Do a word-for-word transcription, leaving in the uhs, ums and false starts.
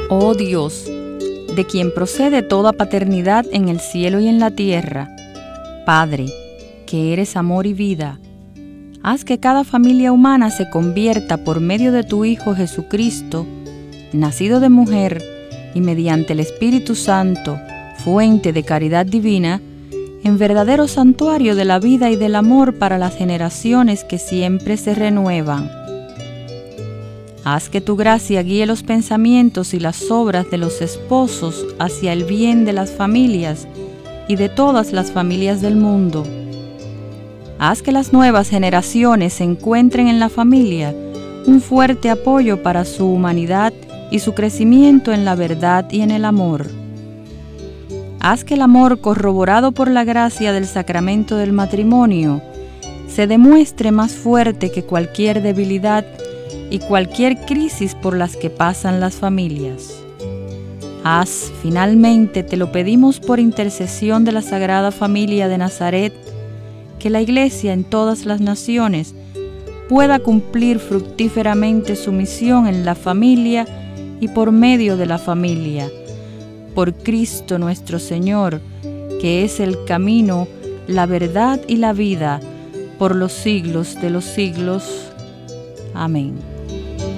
Oh Dios, de quien procede toda paternidad en el cielo y en la tierra, Padre, que eres amor y vida, haz que cada familia humana se convierta por medio de tu Hijo Jesucristo, nacido de mujer y mediante el Espíritu Santo, fuente de caridad divina, en verdadero santuario de la vida y del amor para las generaciones que siempre se renuevan. Haz que tu gracia guíe los pensamientos y las obras de los esposos hacia el bien de las familias y de todas las familias del mundo. Haz que las nuevas generaciones encuentren en la familia un fuerte apoyo para su humanidad y su crecimiento en la verdad y en el amor. Haz que el amor corroborado por la gracia del sacramento del matrimonio se demuestre más fuerte que cualquier debilidad y cualquier crisis por las que pasan las familias. Haz, finalmente, te lo pedimos por intercesión de la Sagrada Familia de Nazaret, que la Iglesia en todas las naciones pueda cumplir fructíferamente su misión en la familia y por medio de la familia. Por Cristo nuestro Señor, que es el camino, la verdad y la vida, por los siglos de los siglos. Amén.